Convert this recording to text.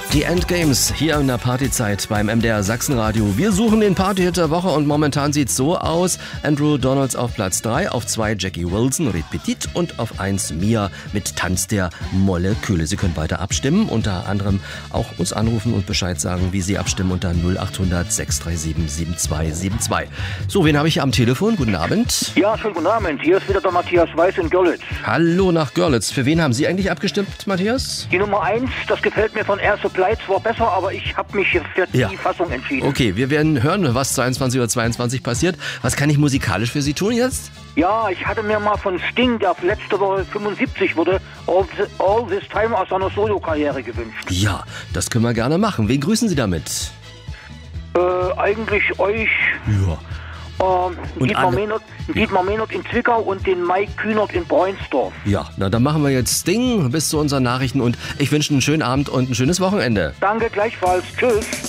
Die Endgames hier in der Partyzeit beim MDR Sachsenradio. Wir suchen den Partyhit der Woche und momentan sieht's so aus. Andrew Donalds auf Platz 3, auf 2 Jackie Wilson, Red Petit und auf 1 Mia mit Tanz der Moleküle. Sie können weiter abstimmen, unter anderem auch uns anrufen und Bescheid sagen, wie Sie abstimmen unter 0800 637 7272. So, wen habe ich hier am Telefon? Guten Abend. Ja, schönen guten Abend. Hier ist wieder der Matthias Weiß in Görlitz. Hallo nach Görlitz. Für wen haben Sie eigentlich abgestimmt, Matthias? Die Nummer 1, das gefällt mir von Air Supply zwar besser, aber ich habe mich für die Fassung entschieden. Okay, wir werden hören, was 22:22 Uhr passiert. Was kann ich musikalisch für Sie tun jetzt? Ja, ich hatte mir mal von Sting, der letzte Woche 75 wurde, All This Time aus seiner Solo-Karriere gewünscht. Ja, das können wir gerne machen. Wen grüßen Sie damit? Eigentlich euch. Ja. Dietmar Mehnert in Zwickau und den Mike Kühnert in Bräunsdorf. Ja, na dann machen wir jetzt Sting bis zu unseren Nachrichten und ich wünsche einen schönen Abend und ein schönes Wochenende. Danke, gleichfalls. Tschüss.